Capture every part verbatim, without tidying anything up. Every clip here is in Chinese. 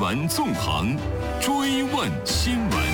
闻纵横，追问新闻。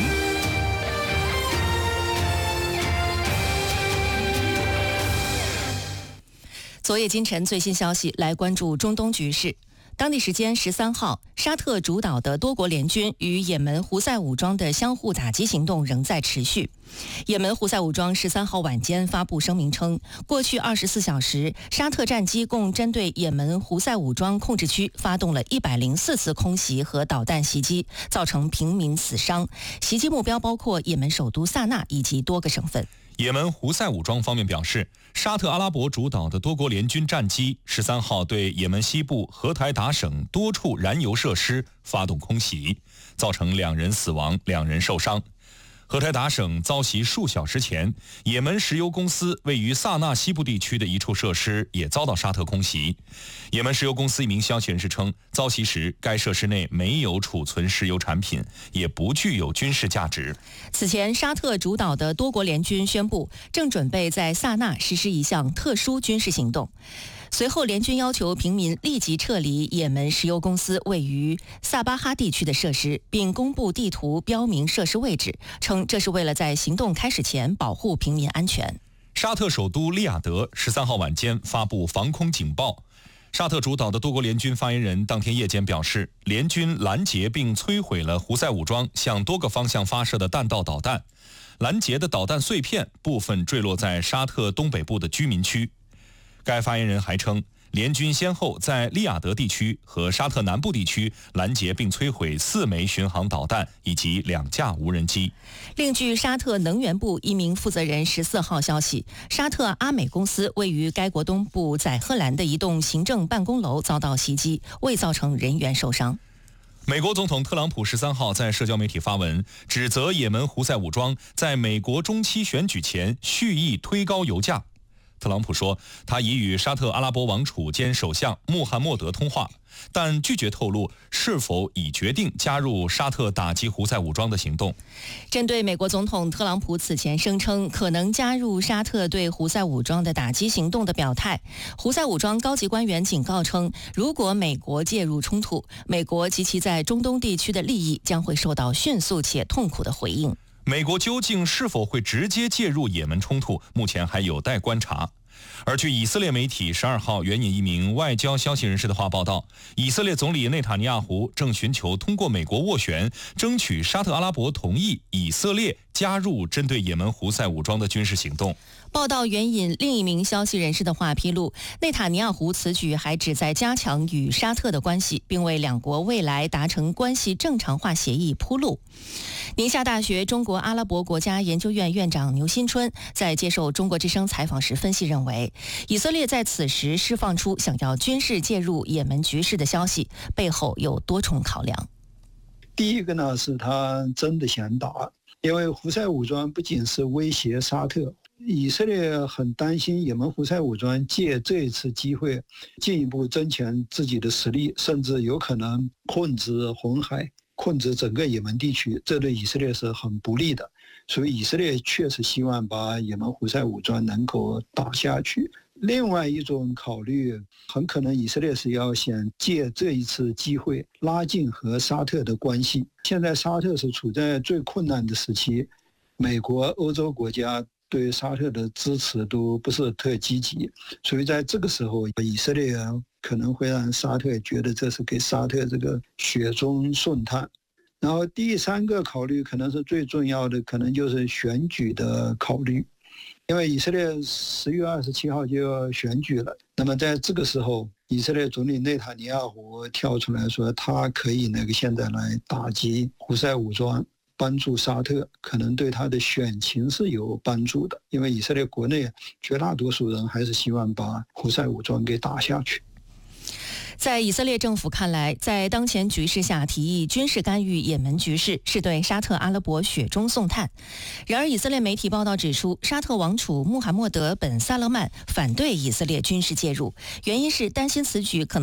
昨夜今晨最新消息，来关注中东局势。当地时间十三号，沙特主导的多国联军与也门胡塞武装的相互打击行动仍在持续。也门胡塞武装十三号晚间发布声明称，过去二十四小时，沙特战机共针对也门胡塞武装控制区发动了一百零四次空袭和导弹袭击，造成平民死伤。袭击目标包括也门首都萨那以及多个省份。 也门胡塞武装方面表示，沙特阿拉伯主导的多国联军战机十三号对也门西部荷台达省多处燃油设施发动空袭，造成两人死亡、两人受伤。荷台达省遭袭数小时前，也门石油公司位于萨那西部地区的一处设施也遭到沙特空袭。也门石油公司一名消息人士称，遭袭时该设施内没有储存石油产品，也不具有军事价值。 此前，沙特主导的多国联军宣布，正准备在萨那实施一项特殊军事行动。随后，联军要求平民立即撤离也门石油公司位于萨巴哈地区的设施，并公布地图标明设施位置，称这是为了在行动开始前保护平民安全。 沙特首都利雅得十三号晚间发布防空警报。沙特主导的多国联军发言人当天夜间表示，联军拦截并摧毁了胡塞武装向多个方向发射的弹道导弹，拦截的导弹碎片部分坠落在沙特东北部的居民区。该发言人还称，联军先后在利雅得地区和沙特南部地区拦截并摧毁四枚巡航导弹以及两架无人机。 另据沙特能源部一名负责人十四号消息，沙特阿美公司位于该国东部载荷兰的一栋行政办公楼遭到袭击，未造成人员受伤。 美国总统特朗普十三号在社交媒体发文，指责也门胡塞武装在美国中期选举前蓄意推高油价。特朗普说，他已与沙特阿拉伯王储兼首相穆罕默德通话，但拒绝透露是否已决定加入沙特打击胡塞武装的行动。 针对美国总统特朗普此前声称可能加入沙特对胡塞武装的打击行动的表态，胡塞武装高级官员警告称，如果美国介入冲突，美国及其在中东地区的利益将会受到迅速且痛苦的回应。 美国究竟是否会直接介入也门冲突，目前还有待观察。而据以色列媒体十二号援引一名外交消息人士的话报道，以色列总理内塔尼亚胡正寻求通过美国斡旋，争取沙特阿拉伯同意以色列加入针对也门胡塞武装的军事行动。 报道援引另一名消息人士的话披露，内塔尼亚胡此举还旨在加强与沙特的关系，并为两国未来达成关系正常化协议铺路。宁夏大学中国阿拉伯国家研究院院长牛新春在接受中国之声采访时分析认为，以色列在此时释放出想要军事介入也门局势的消息，背后有多重考量。 第一个呢，是他真的想打，因为胡塞武装不仅是威胁沙特，以色列很担心也门胡塞武装借这一次机会进一步增强自己的实力，甚至有可能控制红海，控制整个也门地区，这对以色列是很不利的。所以以色列确实希望把也门胡塞武装能够打下去。另外一种考虑，很可能以色列是要想借这一次机会拉近和沙特的关系。现在沙特是处在最困难的时期，美国、欧洲国家对沙特的支持都不是特积极，所以在这个时候，以色列可能会让沙特觉得这是给沙特这个雪中送炭。然后第三个考虑可能是最重要的，可能就是选举的考虑，因为以色列十月二十七号就要选举了。那么在这个时候，以色列总理内塔尼亚胡跳出来说，他可以那个现在来打击胡塞武装，帮助沙特，可能对他的选情是有帮助的。因为以色列国内绝大多数人还是希望把胡塞武装给打下去。 在以色列政府看来，在当前局势下提议军事干预也门局势，是对沙特阿拉伯雪中送炭。然而，以色列媒体报道指出，沙特王储穆罕默德本萨勒曼反对以色列军事介入，原因是担心此举可能